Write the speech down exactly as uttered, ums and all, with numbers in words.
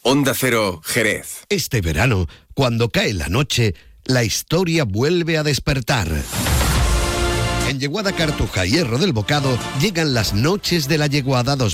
Onda Cero, Jerez. Este verano, cuando cae la noche, la historia vuelve a despertar. En Yeguada, Cartuja y Hierro del Bocado llegan las noches de la Yeguada dos